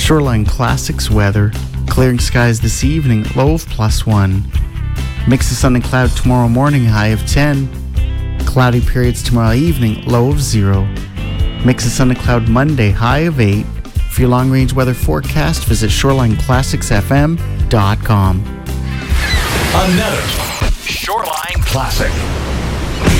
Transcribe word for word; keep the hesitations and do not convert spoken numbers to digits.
Shoreline Classics weather. Clearing skies this evening, low of plus one. Mix of sun and cloud tomorrow morning, high of ten. Cloudy periods tomorrow evening, low of zero. Mix of sun and cloud Monday, high of eight. For your long-range weather forecast, visit shoreline classics f m dot com. Another Shoreline Classic.